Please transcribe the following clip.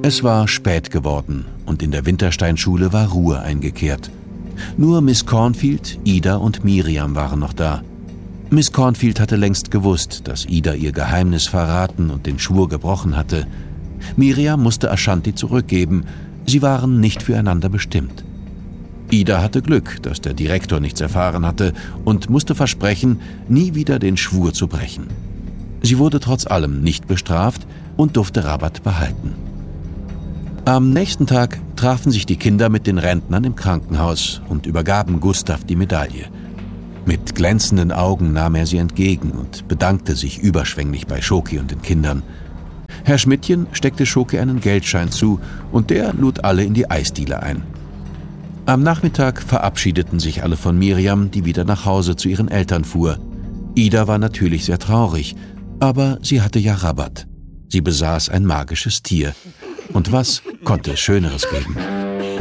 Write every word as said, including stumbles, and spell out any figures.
Es war spät geworden und in der Wintersteinschule war Ruhe eingekehrt. Nur Miss Cornfield, Ida und Miriam waren noch da. Miss Cornfield hatte längst gewusst, dass Ida ihr Geheimnis verraten und den Schwur gebrochen hatte. Miriam musste Ashanti zurückgeben, sie waren nicht füreinander bestimmt. Ida hatte Glück, dass der Direktor nichts erfahren hatte und musste versprechen, nie wieder den Schwur zu brechen. Sie wurde trotz allem nicht bestraft und durfte Rabat behalten. Am nächsten Tag trafen sich die Kinder mit den Rentnern im Krankenhaus und übergaben Gustav die Medaille. Mit glänzenden Augen nahm er sie entgegen und bedankte sich überschwänglich bei Schoki und den Kindern. Herr Schmidtchen steckte Schoki einen Geldschein zu und der lud alle in die Eisdiele ein. Am Nachmittag verabschiedeten sich alle von Miriam, die wieder nach Hause zu ihren Eltern fuhr. Ida war natürlich sehr traurig, aber sie hatte ja Rabat. Sie besaß ein magisches Tier. Und was konnte es Schöneres geben?